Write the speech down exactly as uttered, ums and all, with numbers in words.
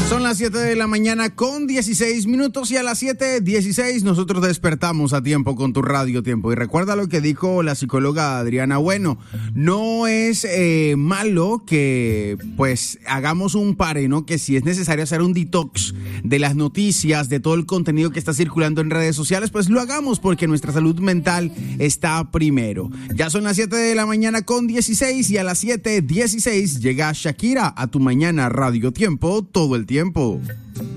Son las siete de la mañana con dieciséis minutos y a las siete dieciséis nosotros despertamos a tiempo con tu radio Tiempo. Y recuerda lo que dijo la psicóloga Adriana Bueno, no es eh, malo que pues hagamos un pare, ¿no? Que si es necesario hacer un detox de las noticias, de todo el contenido que está circulando en redes sociales, pues lo hagamos porque nuestra salud mental está primero. Ya son las siete de la mañana con dieciséis y a las siete dieciséis llega Shakira a tu mañana radio Tiempo todo el tiempo.